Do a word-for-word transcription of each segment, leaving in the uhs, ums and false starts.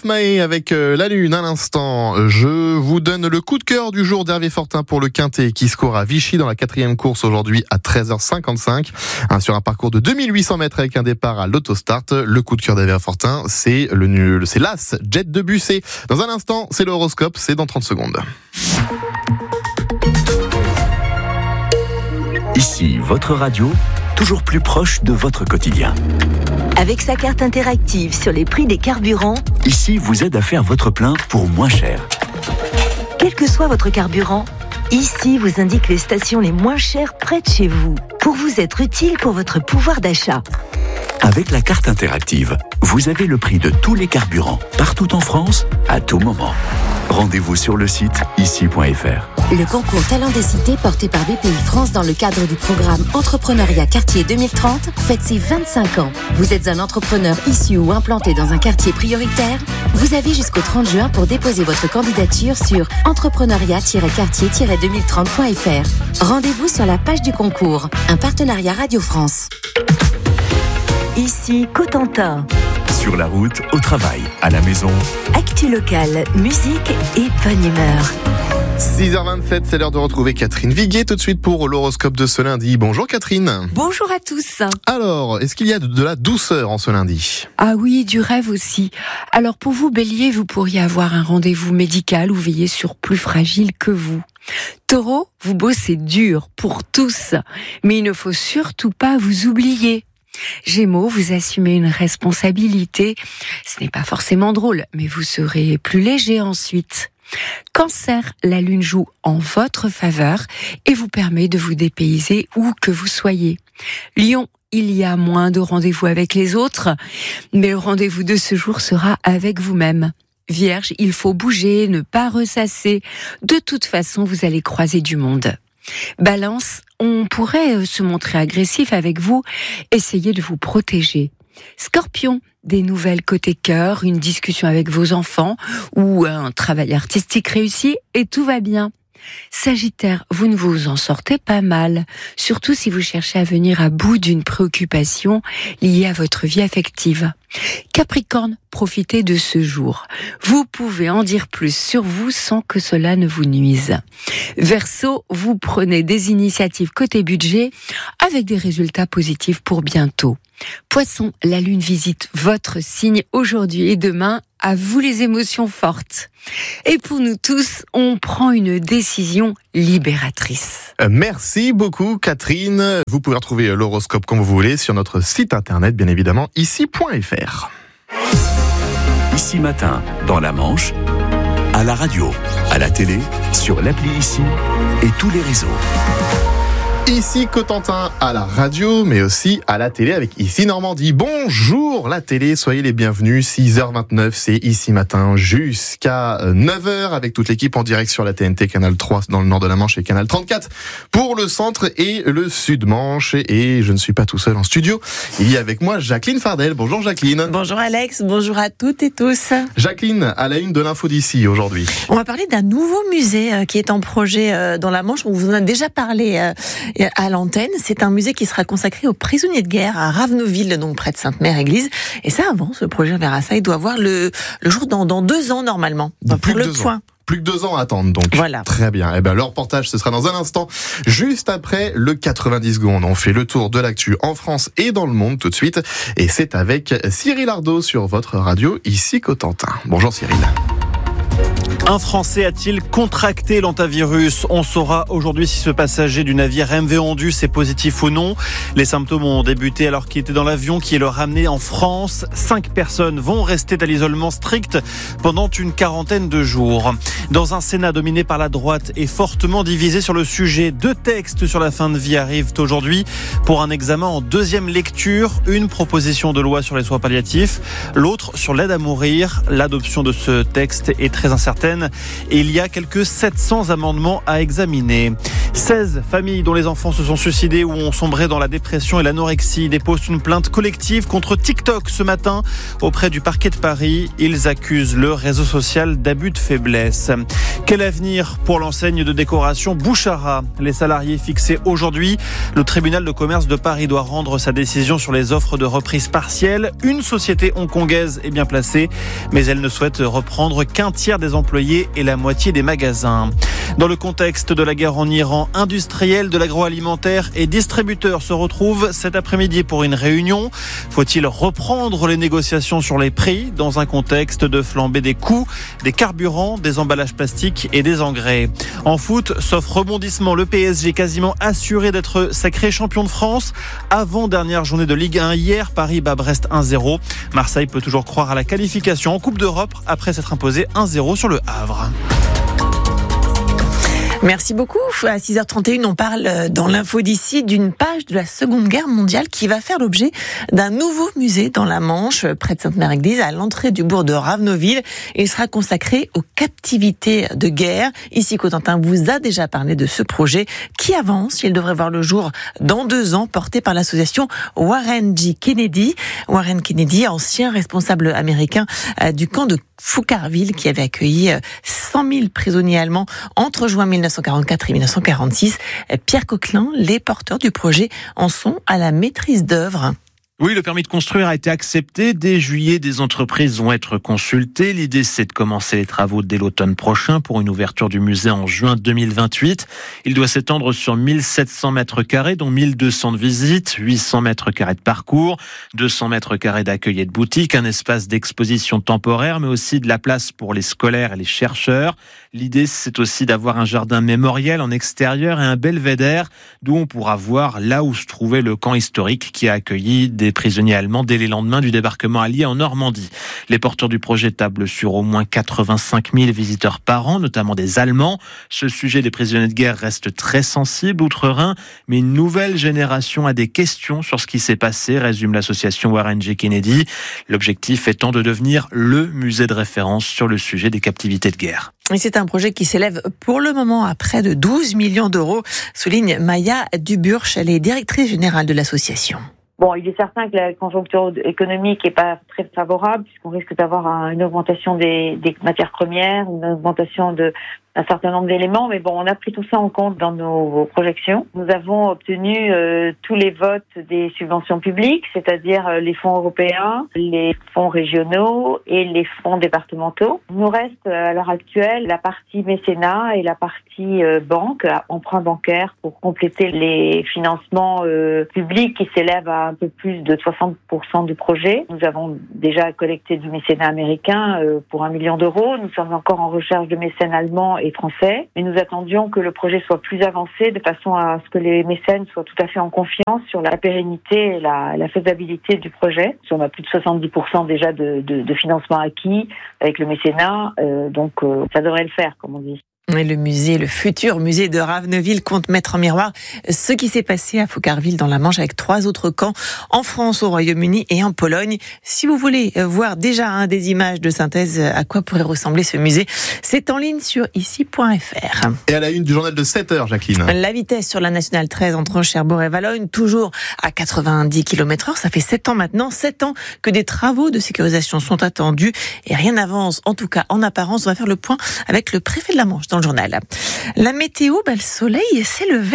Stromae avec euh, la Lune à l'instant. Je vous donne le coup de cœur du jour d'Hervé Fortin pour le Quintet qui score à Vichy dans la quatrième course aujourd'hui à treize heures cinquante-cinq. Hein, sur un parcours de deux mille huit cents mètres avec un départ à l'autostart. Le coup de cœur d'Hervé Fortin, c'est le nul, c'est l'As Jet de Bussé. Dans un instant, c'est l'horoscope, c'est dans trente secondes. Ici, votre radio, toujours plus proche de votre quotidien. Avec sa carte interactive sur les prix des carburants, Ici vous aide à faire votre plein pour moins cher. quel que soit votre carburant, Ici vous indique les stations les moins chères près de chez vous, pour vous être utile pour votre pouvoir d'achat. Avec la carte interactive, vous avez le prix de tous les carburants, partout en France, à tout moment. Rendez-vous sur le site ici point f r. Le concours Talent des Cités porté par B P I France dans le cadre du programme Entrepreneuriat Quartier deux mille trente fête ses vingt-cinq ans. Vous êtes un entrepreneur issu ou implanté dans un quartier prioritaire? Vous avez jusqu'au trente juin pour déposer votre candidature sur entrepreneuriat quartier deux mille trente point f r. Rendez-vous sur la page du concours. Un partenariat Radio France. Ici Cotentin. Sur la route, au travail, à la maison. Actu locale, musique et bonne humeur. six heures vingt-sept, c'est l'heure de retrouver Catherine Viguier tout de suite pour l'horoscope de ce lundi. Bonjour Catherine. Bonjour à tous. Alors, est-ce qu'il y a de la douceur en ce lundi ? Ah oui, du rêve aussi. Alors pour vous, Bélier, vous pourriez avoir un rendez-vous médical ou veiller sur plus fragile que vous. Taureau, vous bossez dur pour tous, mais il ne faut surtout pas vous oublier. Gémeaux, vous assumez une responsabilité. Ce n'est pas forcément drôle, mais vous serez plus léger ensuite. Cancer, la lune joue en votre faveur et vous permet de vous dépayser où que vous soyez. Lion, il y a moins de rendez-vous avec les autres, mais le rendez-vous de ce jour sera avec vous-même. Vierge, il faut bouger, ne pas ressasser. De toute façon, vous allez croiser du monde. Balance, on pourrait se montrer agressif avec vous, essayez de vous protéger. Scorpion, des nouvelles côté cœur, une discussion avec vos enfants ou un travail artistique réussi et tout va bien. Sagittaire, vous ne vous en sortez pas mal, surtout si vous cherchez à venir à bout d'une préoccupation liée à votre vie affective. Capricorne, profitez de ce jour. Vous pouvez en dire plus sur vous sans que cela ne vous nuise. Verseau, vous prenez des initiatives côté budget avec des résultats positifs pour bientôt. Poisson, la lune visite votre signe aujourd'hui et demain. À vous les émotions fortes. Et pour nous tous, on prend une décision libératrice. Merci beaucoup Catherine. Vous pouvez retrouver l'horoscope comme vous voulez sur notre site internet, bien évidemment, ici point f r. Ici matin, dans la Manche, à la radio, à la télé, sur l'appli Ici et tous les réseaux. Ici Cotentin à la radio, mais aussi à la télé avec Ici Normandie. Bonjour la télé, soyez les bienvenus. six heures vingt-neuf, c'est Ici Matin jusqu'à neuf heures avec toute l'équipe en direct sur la T N T, Canal trois dans le nord de la Manche et Canal trente-quatre pour le centre et le sud Manche. Et je ne suis pas tout seul en studio. Il y a avec moi Jacqueline Fardel. Bonjour Jacqueline. Bonjour Alex, bonjour à toutes et tous. Jacqueline, à la une de l'info d'ici aujourd'hui. On va parler d'un nouveau musée euh, qui est en projet euh, dans la Manche. On vous en a déjà parlé euh, à l'antenne. C'est un musée qui sera consacré aux prisonniers de guerre à Ravenoville, donc près de Sainte-Mère-Église. Et ça avance, ce projet verra ça. Il doit voir le, le jour dans, dans deux ans normalement. Dans pour le point. Ans. Plus que deux ans à attendre, donc. Voilà. Très bien. Eh ben, le reportage, ce sera dans un instant, juste après le quatre-vingt-dix secondes. On fait le tour de l'actu en France et dans le monde tout de suite. Et c'est avec Cyril Ardo sur votre radio, ici Cotentin. Bonjour Cyril. Un Français a-t-il contracté l'hantavirus ? On saura aujourd'hui si ce passager du navire M V Ondus est positif ou non. Les symptômes ont débuté alors qu'il était dans l'avion qui est le ramené en France. Cinq personnes vont rester à l'isolement strict pendant une quarantaine de jours. Dans un Sénat dominé par la droite et fortement divisé sur le sujet, deux textes sur la fin de vie arrivent aujourd'hui pour un examen en deuxième lecture. Une proposition de loi sur les soins palliatifs, l'autre sur l'aide à mourir. L'adoption de ce texte est très incertaine et il y a quelques sept cents amendements à examiner. seize familles dont les enfants se sont suicidés ou ont sombré dans la dépression et l'anorexie déposent une plainte collective contre TikTok ce matin auprès du parquet de Paris. Ils accusent le réseau social d'abus de faiblesse. Quel avenir pour l'enseigne de décoration Bouchara? Les salariés fixés aujourd'hui. Le tribunal de commerce de Paris doit rendre sa décision sur les offres de reprise partielle. Une société hongkongaise est bien placée, mais elle ne souhaite reprendre qu'un tiers des employés et la moitié des magasins. Dans le contexte de la guerre en Iran, industriels de l'agroalimentaire et distributeurs se retrouvent cet après-midi pour une réunion. Faut-il reprendre les négociations sur les prix dans un contexte de flambée des coûts, des carburants, des emballages plastiques et des engrais? En foot, sauf rebondissement, le P S G quasiment assuré d'être sacré champion de France. Avant-dernière journée de Ligue un hier, Paris bat Brest un zéro. Marseille peut toujours croire à la qualification en Coupe d'Europe après s'être imposé un zéro sur le Havre. Merci beaucoup. À six heures trente et une, on parle dans l'info d'ici d'une page de la Seconde Guerre mondiale qui va faire l'objet d'un nouveau musée dans la Manche, près de Sainte-Mère-Église, à l'entrée du bourg de Ravenoville. Il sera consacré aux captivités de guerre. Ici, Cotentin vous a déjà parlé de ce projet qui avance. Il devrait voir le jour dans deux ans, porté par l'association Warren G. Kennedy. Warren Kennedy, ancien responsable américain du camp de Foucarville, qui avait accueilli cent mille prisonniers allemands entre juin mille neuf cent quarante-quatre et mille neuf cent quarante-six. Pierre Coquelin, les porteurs du projet en sont à la maîtrise d'œuvre. Oui, le permis de construire a été accepté. Dès juillet, des entreprises vont être consultées. L'idée, c'est de commencer les travaux dès l'automne prochain pour une ouverture du musée en juin deux mille vingt-huit. Il doit s'étendre sur mille sept cents mètres carrés, dont mille deux cents de visites, huit cents mètres carrés de parcours, deux cents mètres carrés d'accueil et de boutique, un espace d'exposition temporaire, mais aussi de la place pour les scolaires et les chercheurs. L'idée, c'est aussi d'avoir un jardin mémoriel en extérieur et un belvédère, d'où on pourra voir là où se trouvait le camp historique qui a accueilli des prisonniers allemands dès les lendemains du débarquement allié en Normandie. Les porteurs du projet tablent sur au moins quatre-vingt-cinq mille visiteurs par an, notamment des Allemands. Ce sujet des prisonniers de guerre reste très sensible outre-Rhin, mais une nouvelle génération a des questions sur ce qui s'est passé, résume l'association Warren G. Kennedy. L'objectif étant de devenir le musée de référence sur le sujet des captivités de guerre. Et c'est un projet qui s'élève pour le moment à près de douze millions d'euros, souligne Maya Duburch, elle est directrice générale de l'association. Bon, il est certain que la conjoncture économique est pas très favorable, puisqu'on risque d'avoir une augmentation des, des matières premières, une augmentation de un certain nombre d'éléments, mais bon, on a pris tout ça en compte dans nos projections. Nous avons obtenu euh, tous les votes des subventions publiques, c'est-à-dire euh, les fonds européens, les fonds régionaux et les fonds départementaux. Il nous reste euh, à l'heure actuelle la partie mécénat et la partie euh, banque, emprunt bancaire, pour compléter les financements euh, publics qui s'élèvent à un peu plus de soixante pour cent du projet. Nous avons déjà collecté du mécénat américain euh, pour un million d'euros. Nous sommes encore en recherche de mécènes allemands et français, mais nous attendions que le projet soit plus avancé de façon à ce que les mécènes soient tout à fait en confiance sur la pérennité et la, la faisabilité du projet. On a plus de soixante-dix pour cent déjà de, de, de financement acquis avec le mécénat, euh, donc euh, ça devrait le faire, comme on dit. Et le musée, le futur musée de Ravenoville compte mettre en miroir ce qui s'est passé à Foucarville dans la Manche avec trois autres camps en France, au Royaume-Uni et en Pologne. Si vous voulez voir déjà hein, des images de synthèse à quoi pourrait ressembler ce musée, c'est en ligne sur ici point f r. Et à la une du journal de sept heures, Jacqueline. La vitesse sur la nationale treize entre Cherbourg et Valognes, toujours à quatre-vingt-dix kilomètres heure. Ça fait sept ans maintenant, sept ans que des travaux de sécurisation sont attendus et rien n'avance, en tout cas en apparence. On va faire le point avec le préfet de la Manche dans le journal. La météo, bah, le soleil s'est levé.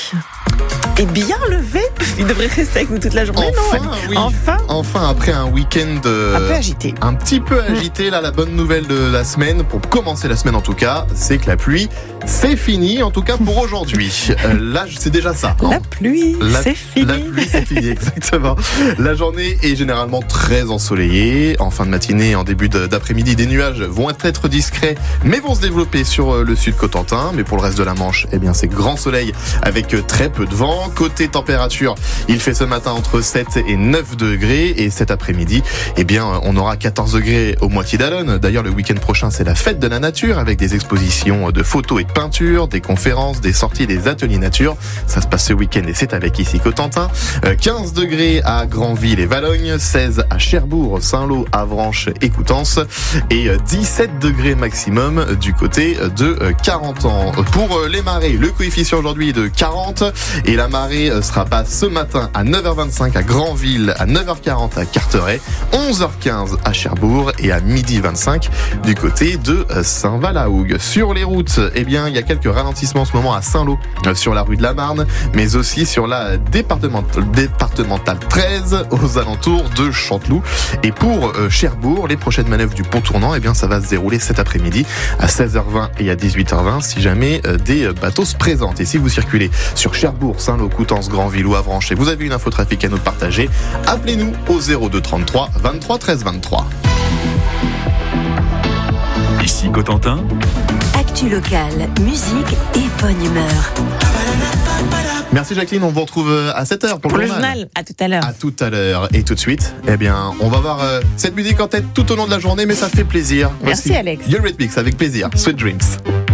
Et bien levé. Il devrait rester avec nous toute la journée, enfin, non oui. Enfin Enfin, après un week-end euh, un peu agité. Un petit peu agité, là, la bonne nouvelle de la semaine, pour commencer la semaine en tout cas, c'est que la pluie, c'est fini, en tout cas pour aujourd'hui. Euh, là, c'est déjà ça. La hein. pluie, la, c'est fini. La pluie, c'est fini, exactement. La journée est généralement très ensoleillée. En fin de matinée, en début d'après-midi, des nuages vont être discrets, mais vont se développer sur le sud Cotentin. Mais pour le reste de la Manche, eh bien, c'est grand soleil avec très peu de vent. Côté température, Il fait ce matin entre sept et neuf degrés et cet après-midi, eh bien, on aura quatorze degrés au Moitié d'Allonne. D'ailleurs, le week-end prochain, c'est la fête de la nature avec des expositions de photos et de peinture, des conférences, des sorties, des ateliers nature. Ça se passe ce week-end et c'est avec ici Cotentin. quinze degrés à Granville et Valognes, seize à Cherbourg, Saint-Lô, Avranches et Coutances et dix-sept degrés maximum du côté de Carentan. Pour les marées, le coefficient aujourd'hui est de quarante et la marée sera basse ce matin à neuf heures vingt-cinq à Granville, à neuf heures quarante à Carteret, onze heures quinze à Cherbourg et à midi vingt-cinq du côté de Saint-Val-à-Hougue. Sur les routes, eh bien, il y a quelques ralentissements en ce moment à Saint-Lô, sur la rue de la Marne, mais aussi sur la départementale, départementale treize aux alentours de Chanteloup. Et pour Cherbourg, les prochaines manœuvres du pont tournant, eh bien, ça va se dérouler cet après-midi à seize heures vingt et à dix-huit heures vingt si jamais des bateaux se présentent. Et si vous circulez sur Cherbourg, Saint-Lô, Coutances, Granville ou Avranches et vous avez une info trafic à nous partager, appelez-nous au zéro deux trente-trois vingt-trois treize vingt-trois. Ici Cotentin. Actu locale, musique et bonne humeur. Merci Jacqueline, on vous retrouve à sept heures pour, pour le journal. journal. À tout à l'heure. À tout à l'heure. Et tout de suite, eh bien, on va voir euh, cette musique en tête tout au long de la journée, mais ça fait plaisir. Merci Voici Alex. Eurythmics avec plaisir. Sweet Dreams.